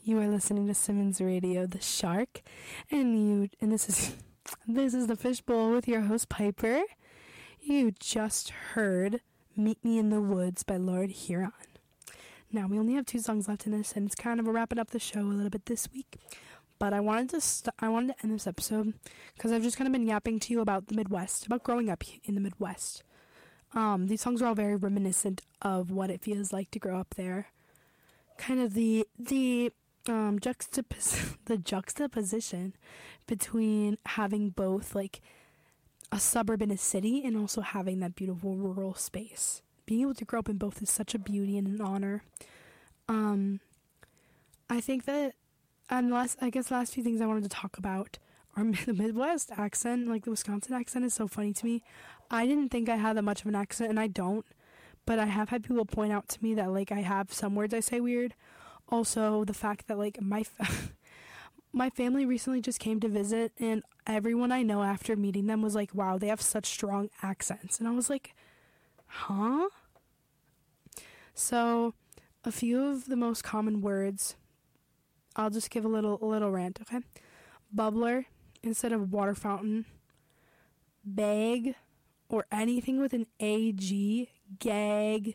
You are listening to Simmons Radio, the Shark, and this is the Fishbowl with your host Piper. You just heard "Meet Me in the Woods" by Lord Huron. Now we only have 2 songs left in this, and it's kind of wrapping up the show a little bit this week. But I wanted to end this episode because I've just kind of been yapping to you about the Midwest, about growing up in the Midwest. These songs are all very reminiscent of what it feels like to grow up there. Kind of the juxtaposition between having both like a suburb and a city and also having that beautiful rural space. Being able to grow up in both is such a beauty and an honor. I think that last few things I wanted to talk about are the Midwest accent. Like the Wisconsin accent is so funny to me. I didn't think I had that much of an accent, and I don't, but I have had people point out to me that like I have some words I say weird. Also, the fact that like my family recently just came to visit, and everyone I know after meeting them was like, wow, they have such strong accents. And I was like, huh? So, a few of the most common words, I'll just give a little rant, okay? Bubbler instead of water fountain. Bag or anything with an AG. Gag.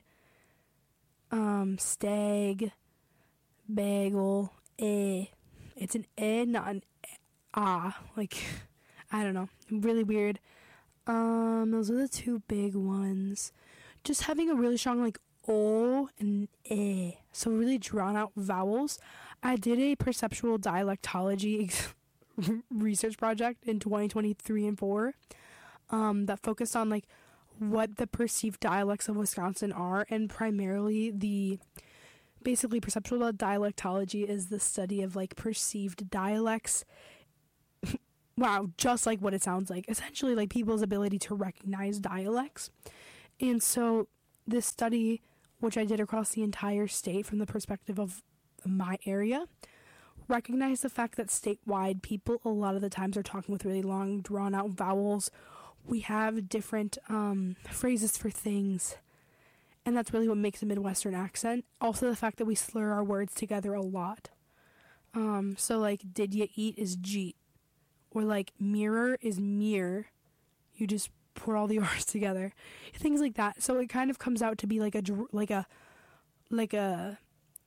Stag. Bagel. It's an not an like, I don't know, really weird. Those are the 2 big ones. Just having a really strong like O and E, so really drawn out vowels. I did a perceptual dialectology research project in 2023 and 4 that focused on like what the perceived dialects of Wisconsin are, and primarily basically perceptual dialectology is the study of like perceived dialects. Wow, just like what it sounds like. Essentially like people's ability to recognize dialects. And so this study, which I did across the entire state from the perspective of my area, recognized the fact that statewide people a lot of the times are talking with really long drawn out vowels. We have different phrases for things. And that's really what makes a Midwestern accent. Also the fact that we slur our words together a lot. So like, did you eat is jeet. Or like, mirror is mirror. You just put all the R's together. Things like that. So it kind of comes out to be I don't know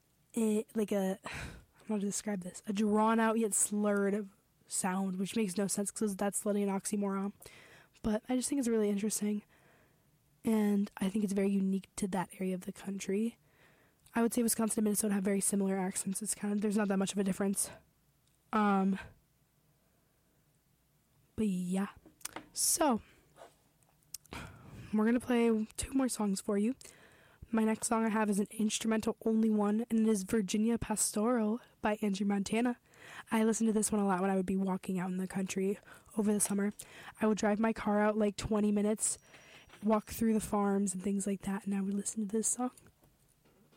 how to describe this. A drawn out yet slurred sound, which makes no sense because that's literally an oxymoron. But I just think it's really interesting. And I think it's very unique to that area of the country. I would say Wisconsin and Minnesota have very similar accents. It's kind of, there's not that much of a difference. But yeah. So, we're going to play 2 more songs for you. My next song I have is an instrumental only one, and it is Virginia Pastoral by Andrew Montana. I listened to this one a lot when I would be walking out in the country over the summer. I would drive my car out like 20 minutes, walk through the farms and things like that, and I would listen to this song.